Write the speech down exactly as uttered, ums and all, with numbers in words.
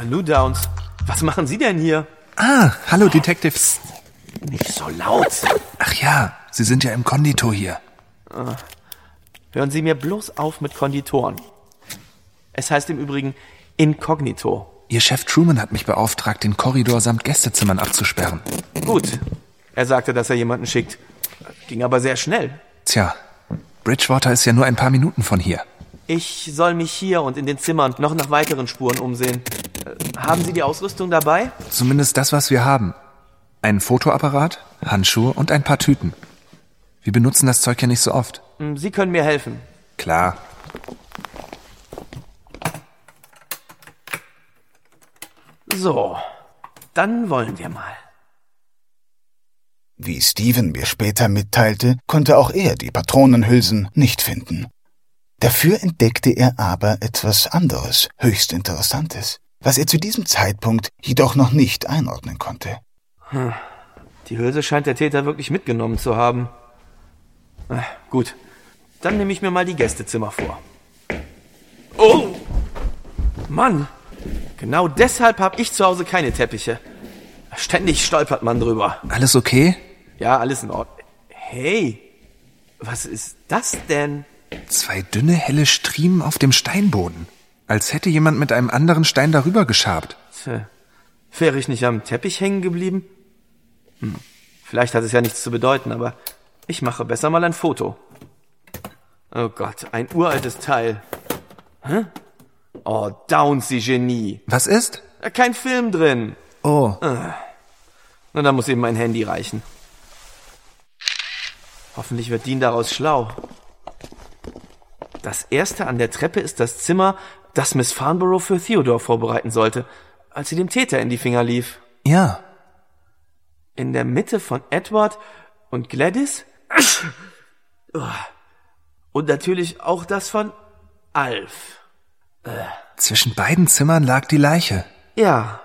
Hallo, Downs. Was machen Sie denn hier? Ah, hallo, Detectives. Nicht so laut. Ach ja, Sie sind ja im Konditor hier. Hören Sie mir bloß auf mit Konditoren. Es heißt im Übrigen Inkognito. Ihr Chef Truman hat mich beauftragt, den Korridor samt Gästezimmern abzusperren. Gut. Er sagte, dass er jemanden schickt. Ging aber sehr schnell. Tja, Bridgewater ist ja nur ein paar Minuten von hier. Ich soll mich hier und in den Zimmern noch nach weiteren Spuren umsehen. Äh, haben Sie die Ausrüstung dabei? Zumindest das, was wir haben. Ein Fotoapparat, Handschuhe und ein paar Tüten. Wir benutzen das Zeug ja nicht so oft. Sie können mir helfen. Klar. So, dann wollen wir mal. Wie Steven mir später mitteilte, konnte auch er die Patronenhülsen nicht finden. Dafür entdeckte er aber etwas anderes, höchst Interessantes, was er zu diesem Zeitpunkt jedoch noch nicht einordnen konnte. Hm. Die Hülse scheint der Täter wirklich mitgenommen zu haben. Ach, gut, dann nehme ich mir mal die Gästezimmer vor. Oh! Mann! Genau deshalb habe ich zu Hause keine Teppiche. Ständig stolpert man drüber. Alles okay? Ja, alles in Ordnung. Hey, was ist das denn? Zwei dünne, helle Striemen auf dem Steinboden. Als hätte jemand mit einem anderen Stein darüber geschabt. Tja, wäre ich nicht am Teppich hängen geblieben? Hm. Vielleicht hat es ja nichts zu bedeuten, aber ich mache besser mal ein Foto. Oh Gott, ein uraltes Teil. Hä? Oh, Downs, Sie Genie. Was ist? Kein Film drin. Oh. Na, dann muss eben mein Handy reichen. Hoffentlich wird Dean daraus schlau. Das erste an der Treppe ist das Zimmer, das Miss Farnborough für Theodore vorbereiten sollte, als sie dem Täter in die Finger lief. Ja. In der Mitte von Edward und Gladys. Und natürlich auch das von Alf. Zwischen beiden Zimmern lag die Leiche. Ja,